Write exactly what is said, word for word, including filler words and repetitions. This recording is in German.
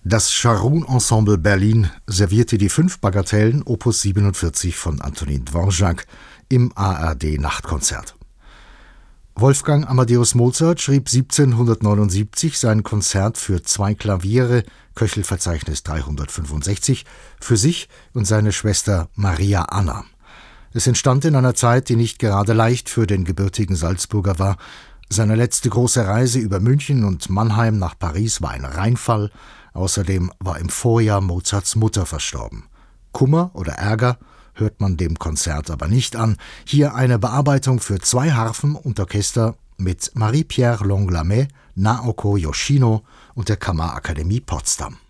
Das Scharoun-Ensemble Berlin servierte die fünf Bagatellen Opus siebenundvierzig von Antonin Dvorak im A R D-Nachtkonzert. Wolfgang Amadeus Mozart schrieb siebzehnhundertneunundsiebzig sein Konzert für zwei Klaviere, Köchelverzeichnis dreihundertfünfundsechzig, für sich und seine Schwester Maria Anna. Es entstand in einer Zeit, die nicht gerade leicht für den gebürtigen Salzburger war. Seine letzte große Reise über München und Mannheim nach Paris war ein Reinfall. Außerdem war im Vorjahr Mozarts Mutter verstorben. Kummer oder Ärger hört man dem Konzert aber nicht an. Hier eine Bearbeitung für zwei Harfen und Orchester mit Marie-Pierre Longlamet, Naoko Yoshino und der Kammerakademie Potsdam.